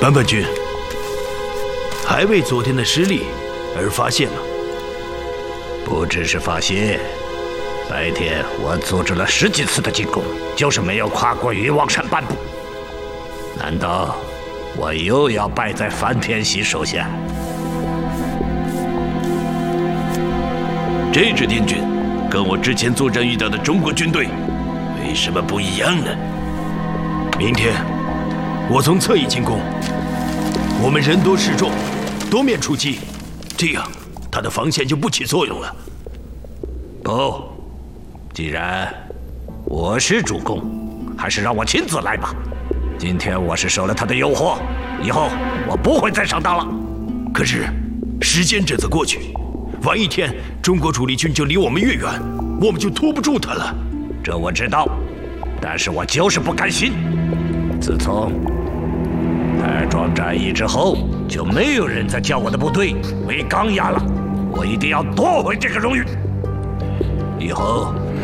班班军还为昨天的失利而发泄吗？ 不只是发泄，白天我组织了10几次的进攻，就是没有跨过渔王山半步。难道我又要败在樊天喜手下？ 这支滇军跟我之前作战遇到的中国军队为什么不一样呢？明天我从侧翼进攻，我们人多势众，多面出击，这样他的防线就不起作用了。 不，既然我是主攻，还是让我亲自来吧。今天我是受了他的诱惑，以后我不会再上当了。 可是时间这次过去，晚一天中国主力军就离我们越远，我们就拖不住他了。 这我知道，但是我就是不甘心。自从台庄战役之后，就没有人再叫我的部队为钢牙了。我一定要夺回这个荣誉。以后